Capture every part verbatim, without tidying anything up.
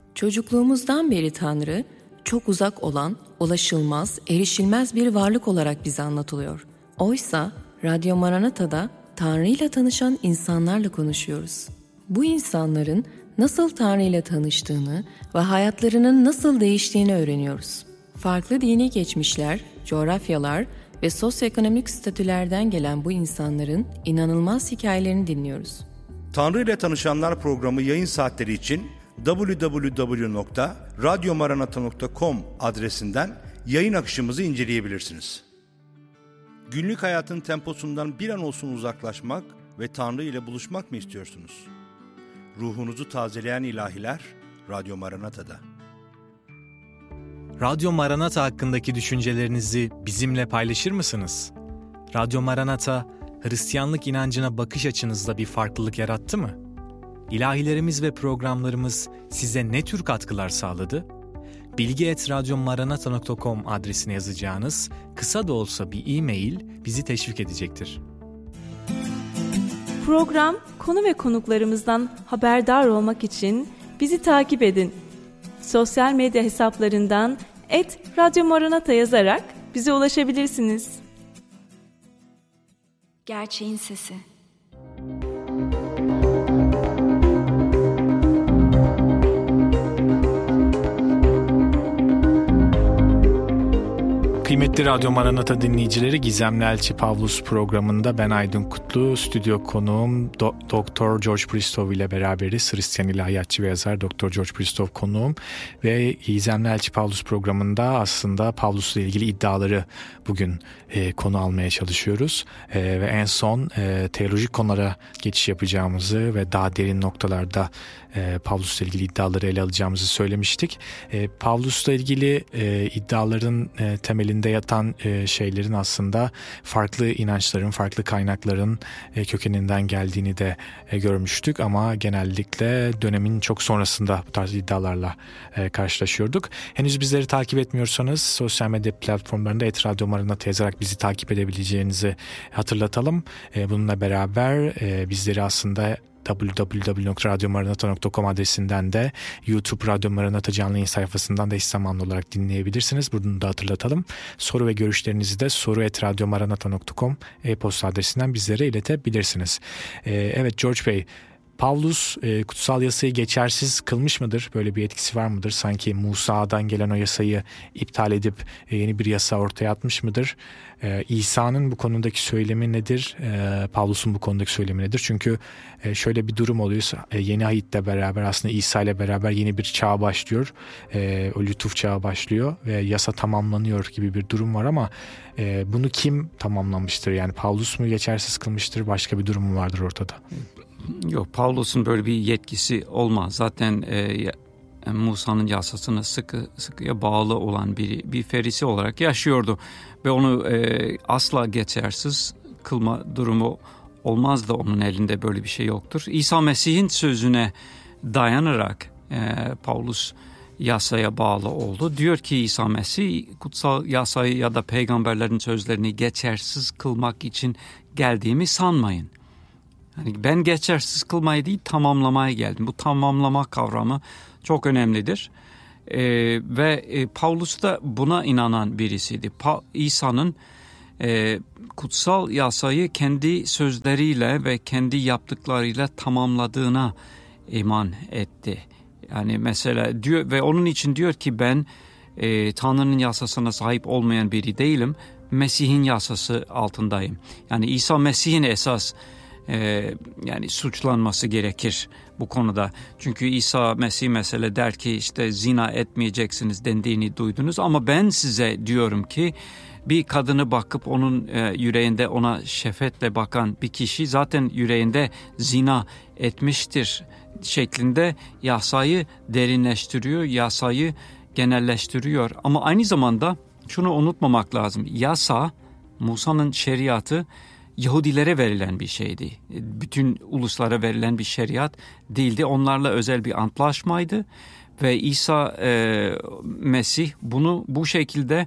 Çocukluğumuzdan beri Tanrı, çok uzak olan, ulaşılmaz, erişilmez bir varlık olarak bize anlatılıyor. Oysa Radyo Maranata'da Tanrı ile tanışan insanlarla konuşuyoruz. Bu insanların nasıl Tanrı ile tanıştığını ve hayatlarının nasıl değiştiğini öğreniyoruz. Farklı dini geçmişler, coğrafyalar ve sosyoekonomik statülerden gelen bu insanların inanılmaz hikayelerini dinliyoruz. Tanrı ile Tanışanlar programı yayın saatleri için double-u double-u double-u nokta radyo maranata nokta com adresinden yayın akışımızı inceleyebilirsiniz. Günlük hayatın temposundan bir an olsun uzaklaşmak ve Tanrı ile buluşmak mı istiyorsunuz? Ruhunuzu tazeleyen ilahiler Radyo Maranata'da. Radyo Maranata hakkındaki düşüncelerinizi bizimle paylaşır mısınız? Radyo Maranata, Hristiyanlık inancına bakış açınızda bir farklılık yarattı mı? İlahilerimiz ve programlarımız size ne tür katkılar sağladı? bilgi et radyo maranata nokta com adresine yazacağınız kısa da olsa bir e-mail bizi teşvik edecektir. Program, konu ve konuklarımızdan haberdar olmak için bizi takip edin. Sosyal medya hesaplarından et radyo maranata yazarak bize ulaşabilirsiniz. Gerçeğin Sesi. Kıymetli Radyo Maranata dinleyicileri, Gizemli Elçi Pavlus programında ben Aydın Kutlu, stüdyo konuğum Do- Doktor George Bristow ile beraberiz. Hristiyan ilahiyatçı ve yazar Doktor George Bristow konuğum ve Gizemli Elçi Pavlus programında aslında Pavlus'la ilgili iddiaları bugün e, konu almaya çalışıyoruz. E, ve en son e, teolojik konulara geçiş yapacağımızı ve daha derin noktalarda e, Pavlus'la ilgili iddiaları ele alacağımızı söylemiştik. E, Pavlus'la ilgili e, iddiaların e, temelinde yatan e, şeylerin aslında farklı inançların, farklı kaynakların e, kökeninden geldiğini de e, görmüştük ama genellikle dönemin çok sonrasında bu tarz iddialarla e, karşılaşıyorduk. Henüz bizleri takip etmiyorsanız sosyal medya platformlarında et radyo maranata yazarak bizi takip edebileceğinizi hatırlatalım. E, bununla beraber e, bizleri aslında double-u double-u double-u nokta radyo maranata nokta com adresinden de YouTube Radyo Maranata canlı yayın sayfasından da eş zamanlı olarak dinleyebilirsiniz. Bunu da hatırlatalım. Soru ve görüşlerinizi de soru et radyo maranata nokta com e-posta adresinden bizlere iletebilirsiniz. Ee, evet George Bey, Pavlus e, kutsal yasayı geçersiz kılmış mıdır? Böyle bir etkisi var mıdır? Sanki Musa'dan gelen o yasayı iptal edip e, yeni bir yasa ortaya atmış mıdır? E, İsa'nın bu konudaki söylemi nedir? E, Pavlus'un bu konudaki söylemi nedir? Çünkü e, şöyle bir durum oluyor. E, yeni ahitle beraber aslında İsa ile beraber yeni bir çağ başlıyor. E, o lütuf çağı başlıyor ve yasa tamamlanıyor gibi bir durum var ama e, bunu kim tamamlamıştır? Yani Pavlus mu geçersiz kılmıştır? Başka bir durum mu vardır ortada? Yok, Pavlus'un böyle bir yetkisi olmaz. Zaten e, Musa'nın yasasına sıkı sıkıya bağlı olan bir, bir ferisi olarak yaşıyordu. Ve onu e, asla geçersiz kılma durumu olmaz da onun elinde böyle bir şey yoktur. İsa Mesih'in sözüne dayanarak e, Pavlus yasaya bağlı oldu. Diyor ki İsa Mesih, kutsal yasayı ya da peygamberlerin sözlerini geçersiz kılmak için geldiğimi sanmayın. Yani ben geçersiz kılmayı değil, tamamlamaya geldim. Bu tamamlama kavramı çok önemlidir. Ee, ve e, Pavlus da buna inanan birisiydi. Pa- İsa'nın e, kutsal yasayı kendi sözleriyle ve kendi yaptıklarıyla tamamladığına iman etti. Yani mesela diyor ve onun için diyor ki ben e, Tanrı'nın yasasına sahip olmayan biri değilim. Mesih'in yasası altındayım. Yani İsa Mesih'in esas Ee, yani suçlanması gerekir bu konuda. Çünkü İsa Mesih mesela der ki işte zina etmeyeceksiniz dendiğini duydunuz ama ben size diyorum ki bir kadını bakıp onun e, yüreğinde ona şefetle bakan bir kişi zaten yüreğinde zina etmiştir şeklinde yasayı derinleştiriyor, yasayı genelleştiriyor. Ama aynı zamanda şunu unutmamak lazım. Yasa, Musa'nın şeriatı Yahudilere verilen bir şeydi. Bütün uluslara verilen bir şeriat değildi. Onlarla özel bir antlaşmaydı. Ve İsa e, Mesih bunu bu şekilde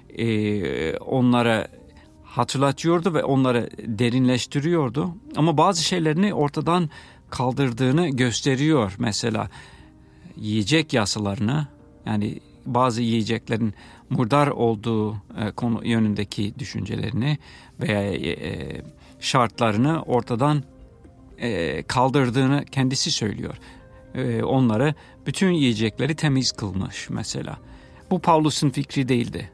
e, onlara hatırlatıyordu ve onları derinleştiriyordu. Ama bazı şeylerini ortadan kaldırdığını gösteriyor. Mesela yiyecek yasalarını, yani bazı yiyeceklerin murdar olduğu e, konu yönündeki düşüncelerini veya e, şartlarını ortadan e, kaldırdığını kendisi söylüyor. E, onları, bütün yiyecekleri temiz kılmış mesela. Bu Pavlus'un fikri değildi.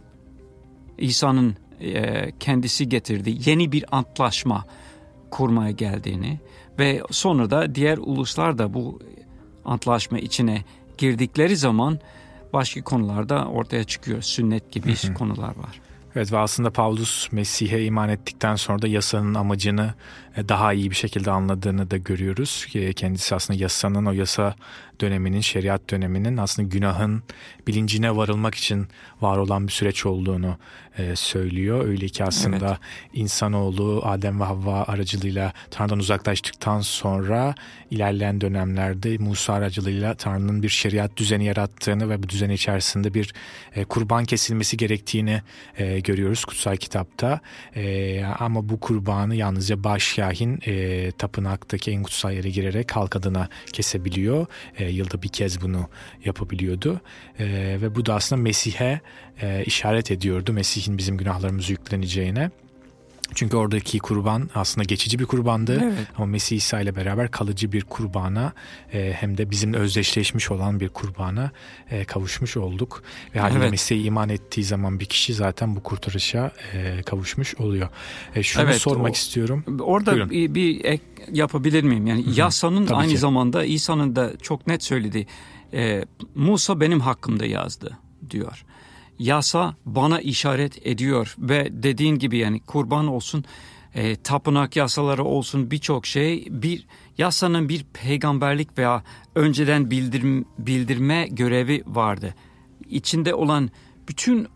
İsa'nın e, kendisi getirdiği yeni bir antlaşma kurmaya geldiğini ve sonra da diğer uluslar da bu antlaşma içine girdikleri zaman başka konularda ortaya çıkıyor. Sünnet gibi hı hı. konular var. Evet, ve aslında Pavlus Mesih'e iman ettikten sonra da yasanın amacını daha iyi bir şekilde anladığını da görüyoruz. Kendisi aslında yasanın, o yasa döneminin, şeriat döneminin aslında günahın bilincine varılmak için var olan bir süreç olduğunu e, söylüyor. Öyle ki aslında evet. insanoğlu Adem ve Havva aracılığıyla Tanrı'dan uzaklaştıktan sonra ilerleyen dönemlerde Musa aracılığıyla Tanrı'nın bir şeriat düzeni yarattığını ve bu düzen içerisinde bir e, kurban kesilmesi gerektiğini e, görüyoruz kutsal kitapta. E, ama bu kurbanı yalnızca başkahin e, tapınaktaki en kutsal yere girerek halk adına kesebiliyor. E, yılda bir kez bunu yapabiliyordu. E, ve bu da aslında Mesih'e e, işaret ediyordu. Mesih'in bizim günahlarımızı yükleneceğine. Çünkü oradaki kurban aslında geçici bir kurbandı. Evet. Ama Mesih İsa ile beraber kalıcı bir kurbana e, hem de bizimle özdeşleşmiş olan bir kurbana e, kavuşmuş olduk. Ve haliyle evet. Mesih'e iman ettiği zaman bir kişi zaten bu kurtarışa e, kavuşmuş oluyor. E, şunu evet, sormak o, istiyorum. Orada bir, bir ek yapabilir miyim? Yani Hı-hı. yasanın Tabii aynı ki. zamanda İsa'nın da çok net söylediği e, Musa benim hakkımda yazdı diyor. Yasa bana işaret ediyor ve dediğin gibi yani kurban olsun, e, tapınak yasaları olsun, birçok şey bir yasanın bir peygamberlik veya önceden bildirim, bildirme görevi vardı. İçinde olan bütün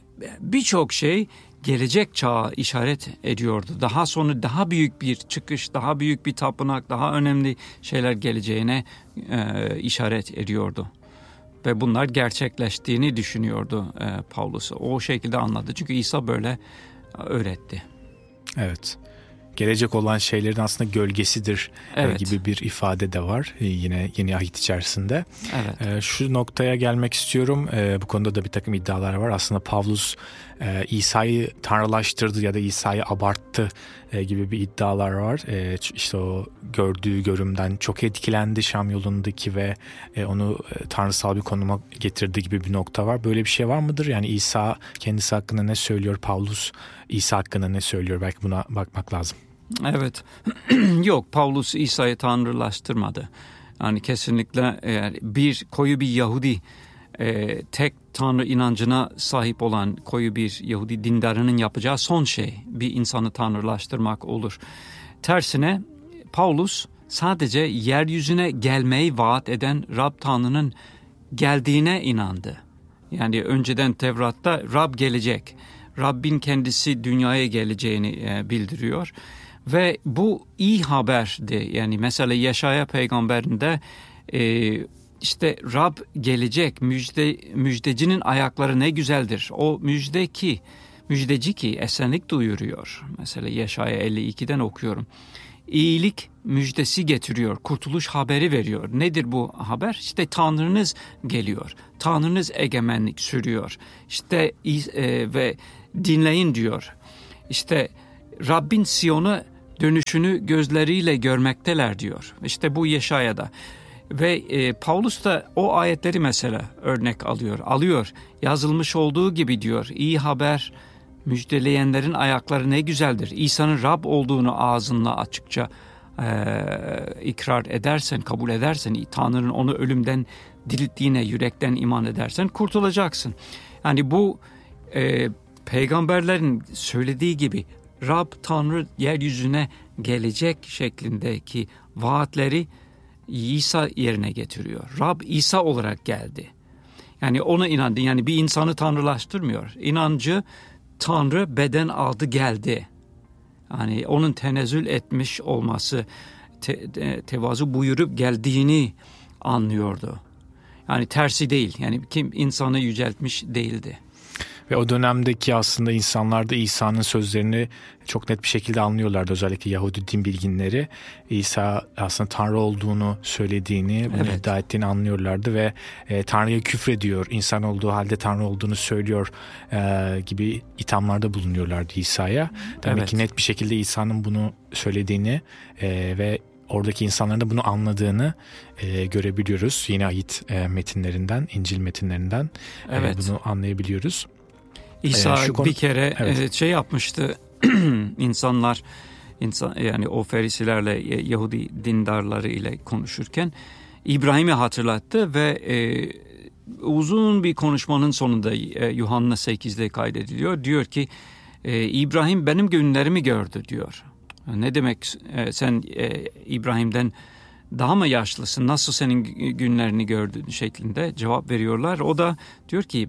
birçok şey gelecek çağa işaret ediyordu. Daha sonra daha büyük bir çıkış, daha büyük bir tapınak, daha önemli şeyler geleceğine e, işaret ediyordu. Ve bunlar gerçekleştiğini düşünüyordu e, Pavlus. O şekilde anladı. Çünkü İsa böyle öğretti. Evet. Gelecek olan şeylerin aslında gölgesidir evet. gibi bir ifade de var yine yeni ahit içerisinde. Evet. Şu noktaya gelmek istiyorum. Bu konuda da bir takım iddialar var. Aslında Pavlus İsa'yı tanrılaştırdı ya da İsa'yı abarttı gibi bir iddialar var. İşte o gördüğü görümden çok etkilendi Şam yolundaki ve onu tanrısal bir konuma getirdi gibi bir nokta var. Böyle bir şey var mıdır? Yani İsa kendisi hakkında ne söylüyor? Pavlus İsa hakkında ne söylüyor? Belki buna bakmak lazım. Evet. Yok, Pavlus İsa'yı tanrılaştırmadı. Yani kesinlikle eğer bir koyu bir Yahudi e, tek tanrı inancına sahip olan koyu bir Yahudi dindarının yapacağı son şey bir insanı tanrılaştırmak olur. Tersine Pavlus sadece yeryüzüne gelmeyi vaat eden Rab Tanrı'nın geldiğine inandı. Yani önceden Tevrat'ta Rab gelecek, Rabbin kendisi dünyaya geleceğini e, bildiriyor. Ve bu iyi haberdi. Yani mesela Yeşaya peygamberinde e, işte Rab gelecek, müjde, müjdecinin ayakları ne güzeldir. O müjde ki, müjdeci ki esenlik duyuruyor. Mesela Yeşaya elli ikiden okuyorum. İyilik müjdesi getiriyor, kurtuluş haberi veriyor. Nedir bu haber? İşte Tanrınız geliyor, Tanrınız egemenlik sürüyor. İşte e, ve dinleyin diyor. İşte Rabbin Siyon'u dönüşünü gözleriyle görmekteler diyor. İşte bu Yeşaya'da. Ve e, Pavlus da o ayetleri mesela örnek alıyor. Alıyor. Yazılmış olduğu gibi diyor. İyi haber müjdeleyenlerin ayakları ne güzeldir. İsa'nın Rab olduğunu ağzınla açıkça e, ikrar edersen, kabul edersen, Tanrı'nın onu ölümden dirilttiğine yürekten iman edersen kurtulacaksın. Yani bu e, peygamberlerin söylediği gibi Rab Tanrı yeryüzüne gelecek şeklindeki vaatleri İsa yerine getiriyor. Rab İsa olarak geldi. Yani ona inandı. Yani bir insanı tanrılaştırmıyor. İnancı Tanrı beden aldı geldi. Yani onun tenezzül etmiş olması, te, te, tevazu buyurup geldiğini anlıyordu. Yani tersi değil. Yani kim insanı yüceltmiş değildi. Ve o dönemdeki aslında insanlar da İsa'nın sözlerini çok net bir şekilde anlıyorlardı. Özellikle Yahudi din bilginleri İsa aslında Tanrı olduğunu söylediğini, bunu evet. iddia ettiğini anlıyorlardı ve e, Tanrı'ya küfrediyor, insan olduğu halde Tanrı olduğunu söylüyor e, gibi ithamlarda bulunuyorlardı İsa'ya. Demek evet. ki net bir şekilde İsa'nın bunu söylediğini e, ve oradaki insanların da bunu anladığını e, görebiliyoruz. Yeni ayet e, metinlerinden, İncil metinlerinden evet. e, bunu anlayabiliyoruz. İsa ee, konu... bir kere evet. şey yapmıştı. insanlar insan yani o ferisilerle Yahudi dindarları ile konuşurken İbrahim'i hatırlattı ve e, uzun bir konuşmanın sonunda e, Yuhanna sekizde kaydediliyor. Diyor ki e, İbrahim benim günlerimi gördü diyor. Ne demek e, sen e, İbrahim'den daha mı yaşlısın? Nasıl senin günlerini gördün şeklinde cevap veriyorlar. O da diyor ki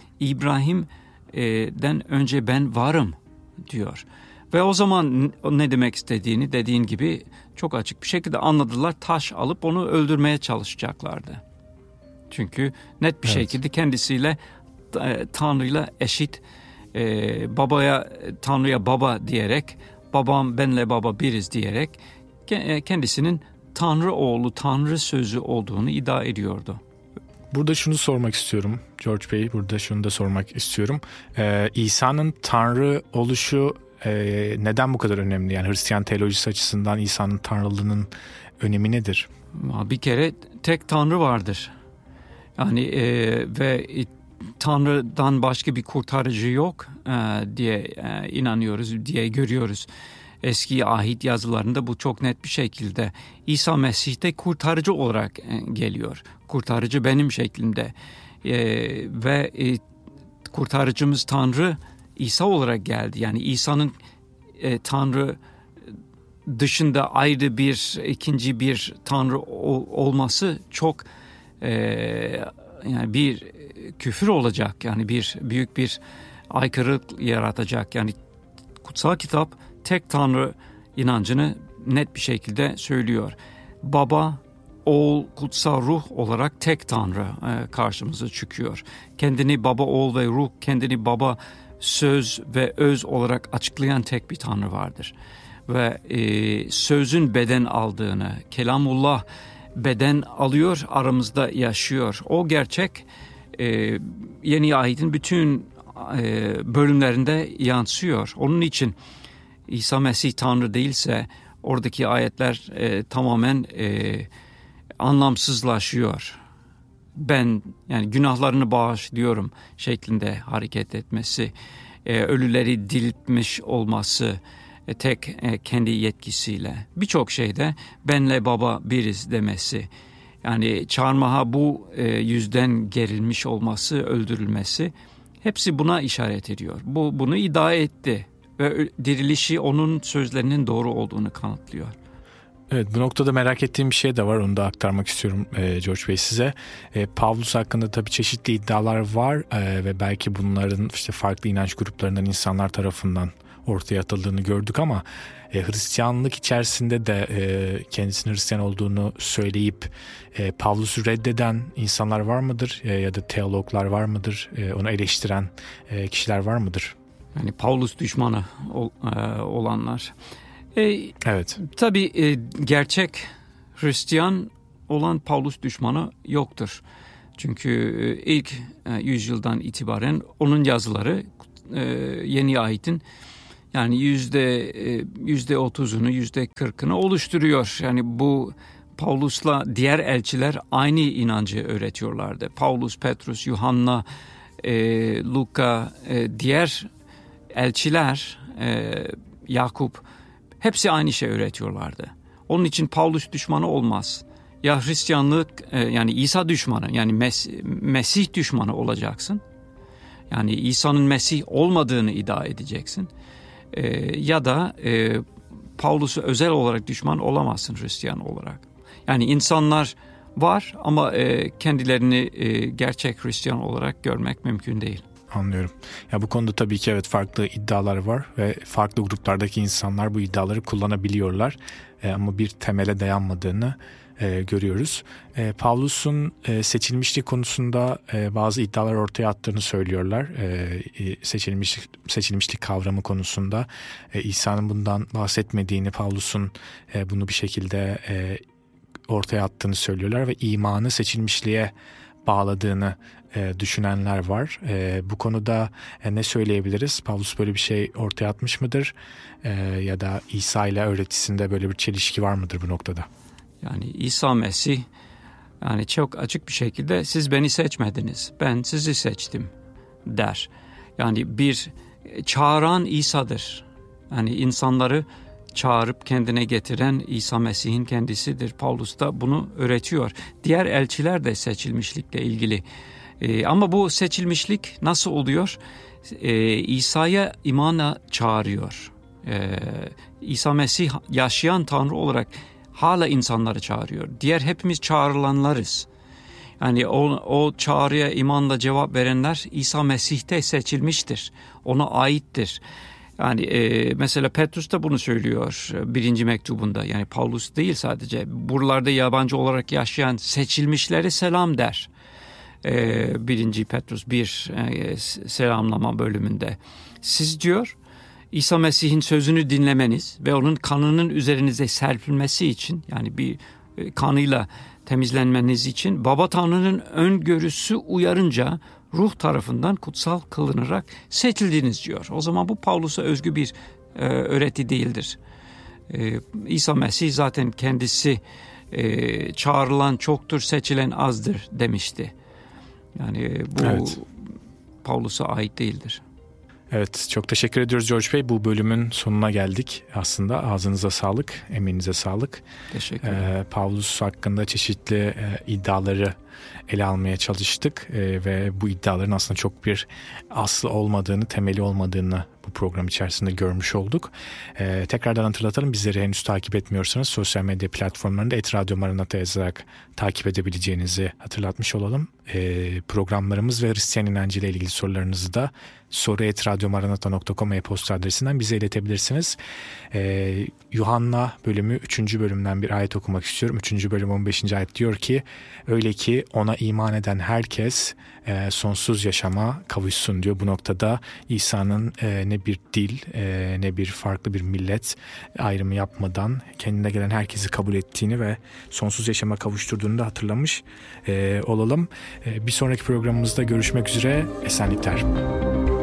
İbrahim'den önce ben varım diyor. Ve o zaman ne demek istediğini dediğin gibi çok açık bir şekilde anladılar. Taş alıp onu öldürmeye çalışacaklardı. Çünkü net bir evet. şekilde kendisiyle Tanrı'yla eşit, e, babaya Tanrı'ya baba diyerek, babam benle baba biriz diyerek kendisinin Tanrı oğlu, Tanrı sözü olduğunu iddia ediyordu. Burada şunu sormak istiyorum George Bey, burada şunu da sormak istiyorum. Ee, İsa'nın Tanrı oluşu e, neden bu kadar önemli? Yani Hristiyan teolojisi açısından İsa'nın Tanrılığının önemi nedir? Bir kere tek Tanrı vardır. Yani e, ve Tanrı'dan başka bir kurtarıcı yok e, diye e, inanıyoruz, diye görüyoruz. Eski ahit yazılarında bu çok net bir şekilde İsa Mesih'te kurtarıcı olarak geliyor. Kurtarıcı benim şeklinde ee, ve e, kurtarıcımız Tanrı İsa olarak geldi. Yani İsa'nın e, Tanrı dışında ayrı bir ikinci bir Tanrı ol, olması çok e, yani bir küfür olacak. Yani bir büyük bir aykırılık yaratacak. Yani kutsal kitap tek Tanrı inancını net bir şekilde söylüyor. Baba, oğul, kutsal ruh olarak tek Tanrı karşımıza çıkıyor. Kendini baba, oğul ve ruh, kendini baba, söz ve öz olarak açıklayan tek bir Tanrı vardır. Ve e, sözün beden aldığını, kelamullah beden alıyor, aramızda yaşıyor. O gerçek e, Yeni Ahit'in bütün e, bölümlerinde yansıyor. Onun için İsa Mesih Tanrı değilse oradaki ayetler e, tamamen e, anlamsızlaşıyor. Ben yani günahlarını bağışlıyorum şeklinde hareket etmesi, e, ölüleri diriltmiş olması e, tek e, kendi yetkisiyle, birçok şeyde benle baba biriz demesi. Yani çarmıha bu e, yüzden gerilmiş olması, öldürülmesi hepsi buna işaret ediyor. Bu bunu iddia etti. Ve dirilişi onun sözlerinin doğru olduğunu kanıtlıyor. Evet, bu noktada merak ettiğim bir şey de var. Onu da aktarmak istiyorum e, George Bey size. E, Pavlus hakkında tabii çeşitli iddialar var e, ve belki bunların işte farklı inanç gruplarından insanlar tarafından ortaya atıldığını gördük ama e, Hristiyanlık içerisinde de e, kendisinin Hristiyan olduğunu söyleyip e, Pavlus'u reddeden insanlar var mıdır? E, ya da teologlar var mıdır? E, onu eleştiren e, kişiler var mıdır? Yani Paulus düşmanı ol, e, olanlar. E, evet. Tabii e, gerçek Hristiyan olan Paulus düşmanı yoktur. Çünkü e, ilk e, yüzyıldan itibaren onun yazıları e, Yeni Ahit'in yani yüzde e, yüzde otuzunu, yüzde kırkını oluşturuyor. Yani bu Paulus'la diğer elçiler aynı inancı öğretiyorlardı. Paulus, Petrus, Yuhanna, e, Luka, e, diğer elçiler, e, Yakup hepsi aynı şey öğretiyorlardı. Onun için Paulus düşmanı olmaz. Ya Hristiyanlık e, yani İsa düşmanı yani Mes- Mesih düşmanı olacaksın. Yani İsa'nın Mesih olmadığını iddia edeceksin. E, ya da e, Paulus'u özel olarak düşman olamazsın Hristiyan olarak. Yani insanlar var ama e, kendilerini e, gerçek Hristiyan olarak görmek mümkün değil. Anlıyorum. Ya bu konuda tabii ki evet farklı iddialar var ve farklı gruplardaki insanlar bu iddiaları kullanabiliyorlar. E, ama bir temele dayanmadığını e, görüyoruz. E, Pavlus'un e, seçilmişlik konusunda e, bazı iddialar ortaya attığını söylüyorlar. E, seçilmişlik, seçilmişlik kavramı konusunda e, İsa'nın bundan bahsetmediğini, Pavlus'un e, bunu bir şekilde e, ortaya attığını söylüyorlar ve imanı seçilmişliğe bağladığını e, düşünenler var. E, bu konuda e, ne söyleyebiliriz? Pavlus böyle bir şey ortaya atmış mıdır? E, ya da İsa ile öğretisinde böyle bir çelişki var mıdır bu noktada? Yani İsa Mesih yani çok açık bir şekilde siz beni seçmediniz, ben sizi seçtim der. Yani bir çağıran İsa'dır. Yani insanları çağırıp kendine getiren İsa Mesih'in kendisidir. Pavlus da bunu öğretiyor. Diğer elçiler de seçilmişlikle ilgili. Ee, ama bu seçilmişlik nasıl oluyor? Ee, İsa'ya imana çağırıyor. Ee, İsa Mesih yaşayan Tanrı olarak hala insanları çağırıyor. Diğer hepimiz çağrılanlarız. Yani o, o çağrıya imanla cevap verenler İsa Mesih'te seçilmiştir. Ona aittir. Yani e, mesela Petrus da bunu söylüyor birinci mektubunda. Yani Paulus değil sadece. Buralarda yabancı olarak yaşayan seçilmişlere selam der. E, birinci Petrus bir e, selamlama bölümünde. Siz diyor İsa Mesih'in sözünü dinlemeniz ve onun kanının üzerinize serpilmesi için, yani bir e, kanıyla temizlenmeniz için Baba Tanrı'nın öngörüsü uyarınca ruh tarafından kutsal kılınarak seçildiniz diyor. O zaman bu Pavlus'a özgü bir e, öğreti değildir. E, İsa Mesih zaten kendisi e, çağrılan çoktur, seçilen azdır demişti. Yani bu evet. Pavlus'a ait değildir. Evet, çok teşekkür ediyoruz George Bey. Bu bölümün sonuna geldik aslında. Ağzınıza sağlık, emeğinize sağlık. Teşekkür ederim. Ee, Pavlus hakkında çeşitli e, iddiaları ele almaya çalıştık e, ve bu iddiaların aslında çok bir aslı olmadığını, temeli olmadığını bu program içerisinde görmüş olduk. E, tekrardan hatırlatalım, bizleri henüz takip etmiyorsanız sosyal medya platformlarında et radyo maranata yazarak takip edebileceğinizi hatırlatmış olalım. E, programlarımız ve Hristiyan inancı ile ilgili sorularınızı da soru et radyo maranata nokta com e-posta adresinden bize iletebilirsiniz. E, Yuhanna bölümü üçüncü bölümden bir ayet okumak istiyorum. üçüncü bölüm on beşinci ayet diyor ki, öyle ki ona iman eden herkes e, sonsuz yaşama kavuşsun diyor. Bu noktada İsa'nın e, ne bir dil e, ne bir farklı bir millet ayrımı yapmadan kendine gelen herkesi kabul ettiğini ve sonsuz yaşama kavuşturduğunu da hatırlamış e, olalım. E, bir sonraki programımızda görüşmek üzere. Esenlikler.